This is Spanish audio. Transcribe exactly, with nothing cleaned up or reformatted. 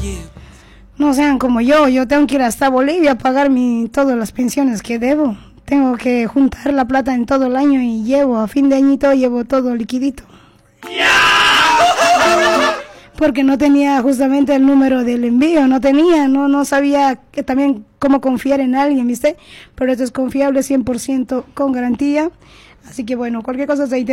No sean como yo, yo tengo que ir hasta Bolivia a pagar mi, todas las pensiones que debo. Tengo que juntar la plata en todo el año y llevo, a fin de añito llevo todo liquidito. Porque no tenía justamente el número del envío, no tenía, no, no sabía que también cómo confiar en alguien, ¿viste? Pero esto es confiable cien por ciento con garantía. Así que bueno, cualquier cosa se